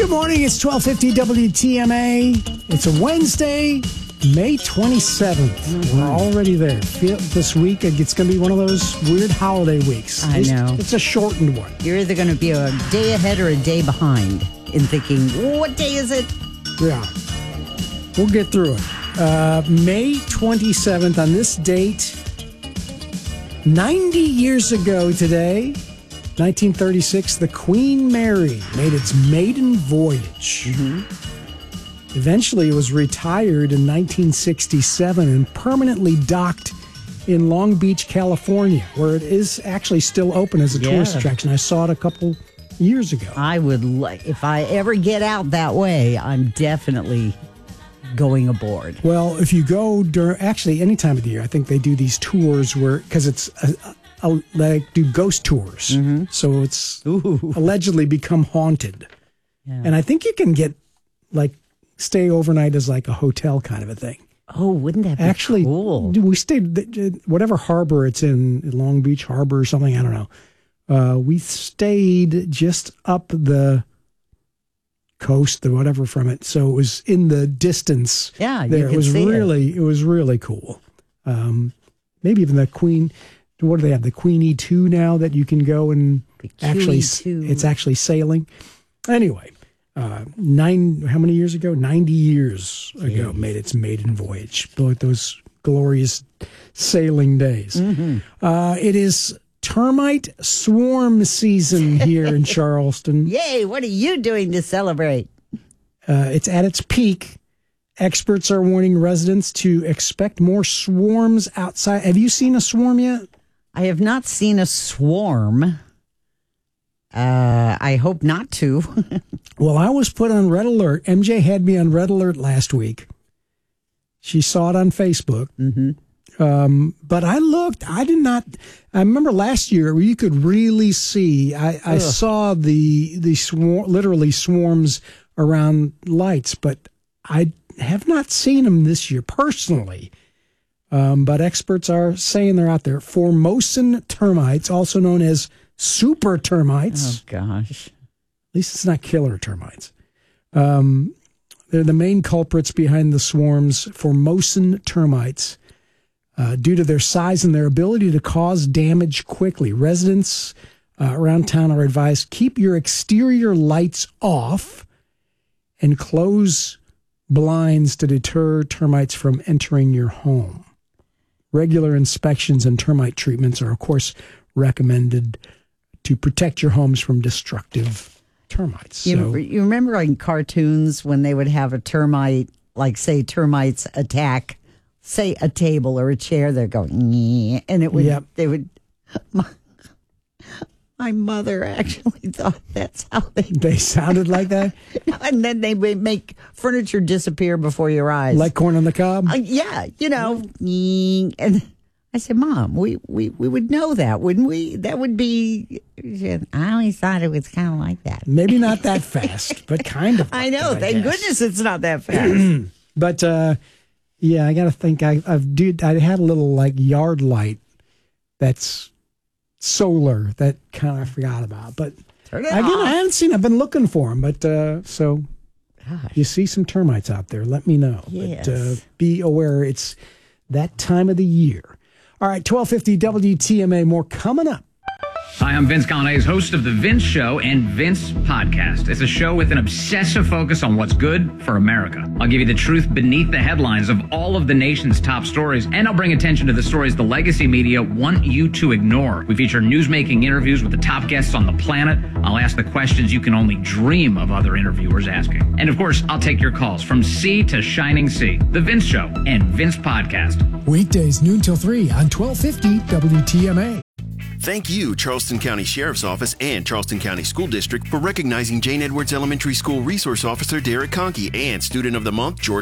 Good morning. It's 1250 WTMA. It's a Wednesday, May 27th. We're already there. This week, it's going to be one of those weird holiday weeks. I know. It's a shortened one. You're either going to be a day ahead or a day behind in thinking, what day is it? Yeah. We'll get through it. May 27th, on this date, 90 years ago today, 1936, the Queen Mary made its maiden voyage. Eventually, it was retired in 1967 and permanently docked in Long Beach, California, where it is actually still open as a tourist attraction. I saw it a couple years ago. I would like, if I ever get out that way, I'm definitely going aboard. Well, if you go during, actually any time of the year, I think they do these tours where, because it's they do ghost tours. So it's allegedly become haunted. Yeah. And I think you can get, stay overnight as like a hotel kind of a thing. Oh, wouldn't that be Actually, cool? We stayed, whatever harbor it's in Long Beach Harbor or something, I don't know. We stayed just up the coast or whatever from it. So it was in the distance. Yeah, there. you could see it was really cool. Maybe even the Queen, what do they have? The Queenie 2 now that you can go and actually, it's actually sailing. Anyway, how many years ago? 90 years ago, made its maiden voyage. Those glorious sailing days. It is termite swarm season here in Charleston. Yay, what are you doing to celebrate? It's at its peak. Experts are warning residents to expect more swarms outside. Have you seen a swarm yet? I have not seen a swarm. I hope not to. Well, I was put on red alert. MJ had me on red alert last week. She saw it on Facebook. But I looked. I did not. I remember last year where you could really see. I saw the literally swarms around lights, but I have not seen them this year personally. But experts are saying they're out there. Formosan termites, also known as super termites. Oh, gosh. At least it's not killer termites. They're the main culprits behind the swarms. Formosan termites, due to their size and their ability to cause damage quickly. Residents around town are advised, keep your exterior lights off and close blinds to deter termites from entering your home. Regular inspections and termite treatments are, of course, recommended to protect your homes from destructive termites. You remember in cartoons when they would have a termite, say termites attack, say a table or a chair, they're going, and it would, they would, my mother actually thought that's how they sounded like that? And then they would make furniture disappear before your eyes. Like corn on the cob? Yeah, and I said, Mom, we would know that, wouldn't we? That would be, I always thought it was kind of like that. Maybe not that fast, but kind of. I know, thank goodness it's not that fast. But, yeah, I got to think, I had a little yard light that's solar that kind of I forgot about, but turn it I off. haven't seen. I've been looking for them, but so you see some termites out there, let me know. Yes. But be aware, it's that time of the year. All right, 1250 WTMA. More coming up. Hi, I'm Vince Gallane's host of The Vince Show and Vince Podcast. It's a show with an obsessive focus on what's good for America. I'll give you the truth beneath the headlines of all of the nation's top stories, and I'll bring attention to the stories the legacy media want you to ignore. We feature newsmaking interviews with the top guests on the planet. I'll ask the questions you can only dream of other interviewers asking. And of course, I'll take your calls from sea to shining sea. The Vince Show and Vince Podcast. Weekdays noon till 3 on 1250 WTMA. Thank you, Charleston County Sheriff's Office and Charleston County School District, for recognizing Jane Edwards Elementary School Resource Officer Derek Conkey and Student of the Month George